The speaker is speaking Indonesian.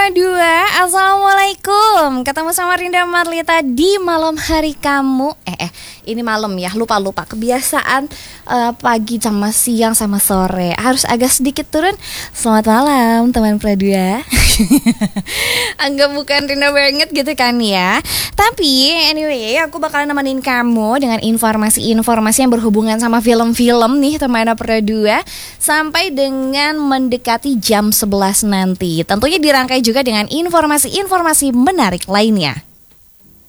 Pro 2, Assalamualaikum. Ketemu sama Rinda Marlita di malam hari kamu. Ini malam ya, lupa kebiasaan pagi sama siang sama sore harus agak sedikit turun. Selamat malam teman Pro 2. Anggap bukan Rinda banget gitu kan ya. Tapi anyway, aku bakalan nemenin kamu dengan informasi-informasi yang berhubungan sama film-film nih teman Pro 2 sampai dengan mendekati jam 11 nanti. Tentunya dirangkai juga dengan informasi-informasi menarik lainnya.